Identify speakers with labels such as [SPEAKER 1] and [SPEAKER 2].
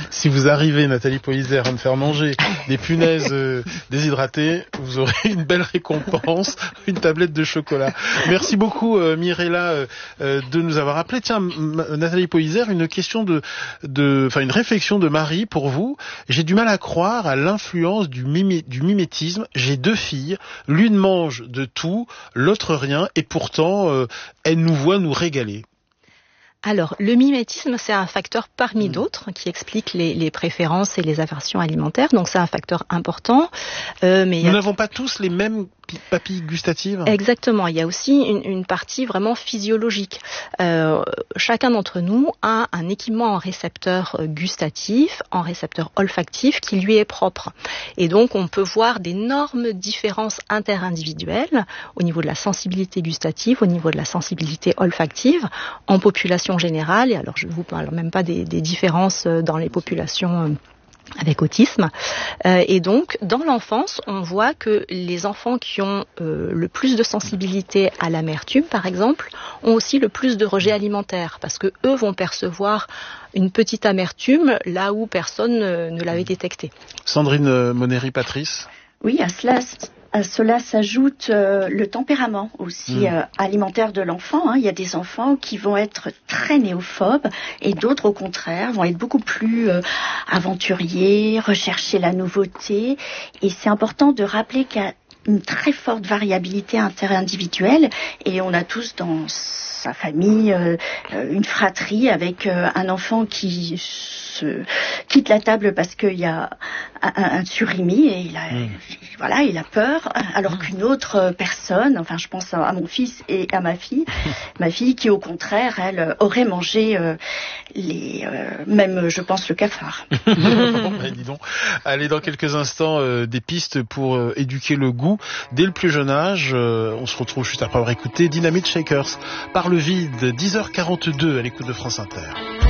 [SPEAKER 1] Si vous arrivez, Nathalie Poyser, à me faire manger des punaises déshydratées, vous aurez une belle récompense, une tablette de chocolat. Merci beaucoup, Mirella, de nous avoir appelé. Tiens, Nathalie Poyser, une question une réflexion de Marie pour vous. J'ai du mal à croire à l'influence du mimétisme. J'ai 2 filles, l'une mange de tout, l'autre rien, et pourtant, elle nous voit nous régaler.
[SPEAKER 2] Alors, le mimétisme, c'est un facteur parmi d'autres qui explique les préférences et les aversions alimentaires. Donc, c'est un facteur important. Mais
[SPEAKER 1] nous n'avons pas tous les mêmes papilles gustatives.
[SPEAKER 2] Exactement. Il y a aussi une partie vraiment physiologique. Chacun d'entre nous a un équipement en récepteur gustatif, en récepteur olfactif qui lui est propre. Et donc, on peut voir d'énormes différences interindividuelles au niveau de la sensibilité gustative, au niveau de la sensibilité olfactive, en population générale, et alors je ne vous parle même pas des différences dans les populations avec autisme. Et donc, dans l'enfance, on voit que les enfants qui ont le plus de sensibilité à l'amertume, par exemple, ont aussi le plus de rejet alimentaire, parce que eux vont percevoir une petite amertume là où personne ne l'avait détecté.
[SPEAKER 1] Sandrine Monnery-Patrice.
[SPEAKER 3] Oui, à cela s'ajoute le tempérament aussi alimentaire de l'enfant. Il y a des enfants qui vont être très néophobes et d'autres au contraire vont être beaucoup plus aventuriers, rechercher la nouveauté. Et c'est important de rappeler qu'il y a une très forte variabilité interindividuelle et on a tous dans sa famille une fratrie avec un enfant qui se quitte la table parce qu'il y a un surimi et il a peur, alors qu'une autre personne, enfin je pense à mon fils et à ma fille qui au contraire elle aurait mangé même je pense le cafard.
[SPEAKER 1] Dis donc. Allez, dans quelques instants des pistes pour éduquer le goût dès le plus jeune âge. On se retrouve juste après avoir écouté Dynamite Shakers par le vide, 10h42 à l'écoute de France Inter.